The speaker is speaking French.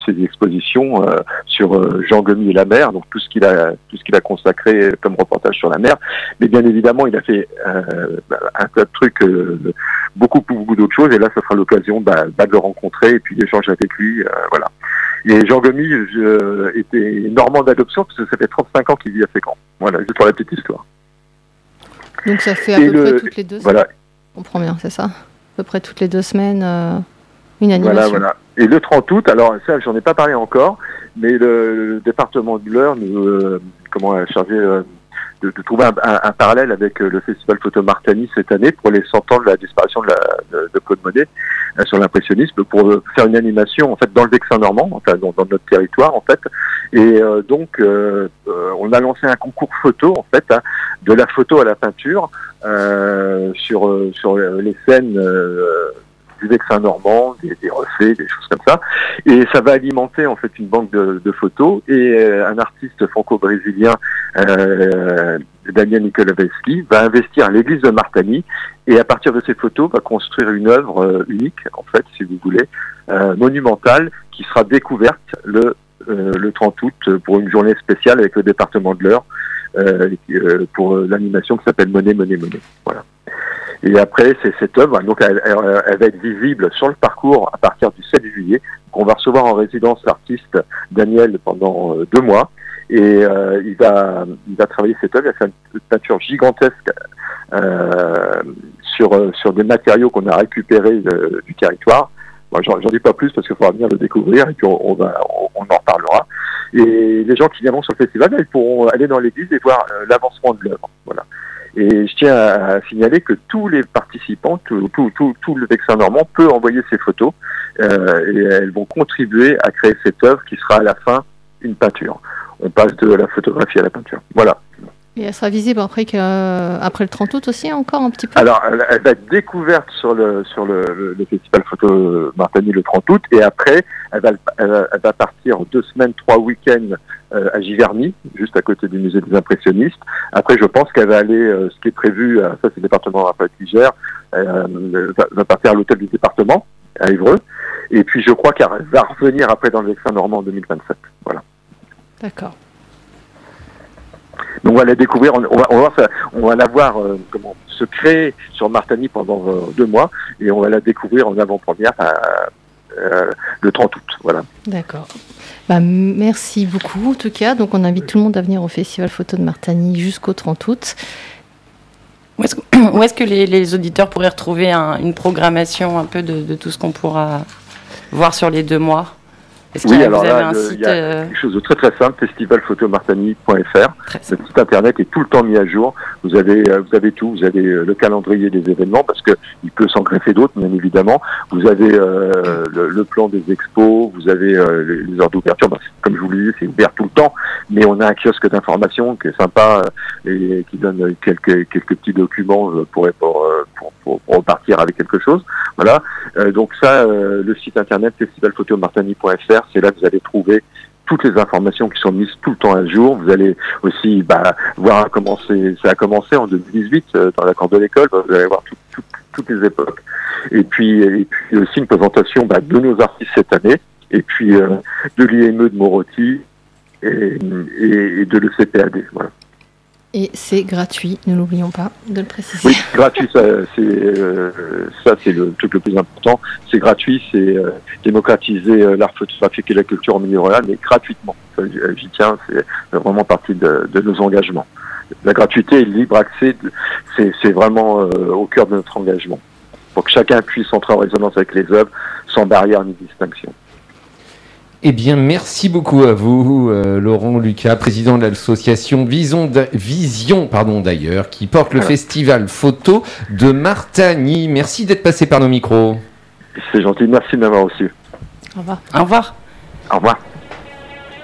ses expositions sur Jean Gomy et la mer, donc tout ce qu'il a consacré comme reportage sur la mer. Mais bien évidemment, il a fait un tas de trucs, beaucoup d'autres choses. Et là, ça sera l'occasion de le rencontrer et puis d'échanger avec lui. Voilà. Et Jean Gomy était normand d'adoption parce que ça fait 35 ans qu'il vit à Fécamp. Voilà, juste pour la petite histoire. Donc ça fait à peu près toutes les 2 semaines. Voilà. On comprend bien, c'est ça ? À peu près toutes les 2 semaines, une animation. Voilà. Et le 30 août, alors ça, j'en ai pas parlé encore, mais le département de l'Eure a chargé de trouver un parallèle avec le festival Photo Martani cette année pour les 100 ans de la disparition de Claude Monet sur l'impressionnisme, pour faire une animation en fait dans le Vexin normand, enfin dans notre territoire en fait. Et donc on a lancé un concours photo en fait, de la photo à la peinture sur les scènes du Vexin normand, des reflets, des choses comme ça. Et ça va alimenter en fait une banque de photos, et un artiste franco-brésilien, Daniel Nicolaveski, va investir à l'église de Martani, et à partir de ces photos va construire une œuvre unique, en fait, si vous voulez, monumentale, qui sera découverte le 30 août pour une journée spéciale avec le département de l'Eure, pour l'animation qui s'appelle Monet. Voilà. Et après, c'est cette œuvre, donc elle va être visible sur le parcours à partir du 7 juillet. Donc on va recevoir en résidence l'artiste Daniel pendant 2 mois, et il va travailler cette œuvre. Il va faire une peinture gigantesque sur des matériaux qu'on a récupérés du territoire. Moi, j'en dis pas plus parce qu'il faudra venir le découvrir, et puis on en reparlera. Et les gens qui viendront sur le festival, ils pourront aller dans l'église et voir l'avancement de l'œuvre. Voilà. Et je tiens à signaler que tous les participants, tout le Vexin normand peut envoyer ses photos, et elles vont contribuer à créer cette œuvre qui sera à la fin une peinture. On passe de la photographie à la peinture. Voilà. Et elle sera visible après le 30 août aussi, encore un petit peu ? Alors, elle va être découverte sur le festival Photo Martani le 30 août, et après, elle va partir 2 semaines, 3 week-ends à Giverny, juste à côté du musée des impressionnistes. Après, je pense qu'elle va aller, ce qui est prévu, ça c'est le département Raphaël qui gère, va partir à l'hôtel du département, à Évreux. Et puis, je crois qu'elle va revenir après dans le Vexin normand en 2027. Voilà. D'accord. Donc on va la découvrir, on va la voir se créer sur Martani pendant 2 mois, et on va la découvrir en avant-première le 30 août. Voilà. D'accord. Merci beaucoup en tout cas. Donc on invite tout le monde à venir au Festival Photo de Martani jusqu'au 30 août. Où est-ce que les auditeurs pourraient retrouver une programmation un peu de tout ce qu'on pourra voir sur les 2 mois ? Oui, alors là, il y a quelque chose de très très simple, festivalphotomartani.fr. Ce site internet est tout le temps mis à jour. Vous avez tout. Vous avez le calendrier des événements, parce que il peut s'en greffer d'autres, bien évidemment. Vous avez le plan des expos. Vous avez les heures d'ouverture. Comme je vous le disais, c'est ouvert tout le temps. Mais on a un kiosque d'information qui est sympa, et qui donne quelques petits documents pour repartir avec quelque chose. Voilà. Donc ça, le site internet festivalphotomartani.fr, c'est là que vous allez trouver toutes les informations qui sont mises tout le temps à jour. Vous allez aussi voir comment ça a commencé en 2018 dans la cour de l'école. Vous allez voir toutes les époques. Et puis aussi une présentation de nos artistes cette année, et puis de l'IME de Morotti et de l'ECPAD. Voilà. Et c'est gratuit, ne l'oublions pas de le préciser. Oui, gratuit, ça c'est le truc le plus important. C'est gratuit, c'est démocratiser l'art photographique et la culture en milieu rural, mais gratuitement. J'y tiens, c'est vraiment partie de nos engagements. La gratuité et le libre accès, c'est vraiment au cœur de notre engagement, pour que chacun puisse entrer en résonance avec les œuvres sans barrière ni distinction. Eh bien, merci beaucoup à vous, Laurent Lucas, président de l'association Vision d'ailleurs, qui porte le festival photo de Martani. Merci d'être passé par nos micros. C'est gentil, merci de m'avoir reçu. Au revoir. Au revoir. Au revoir.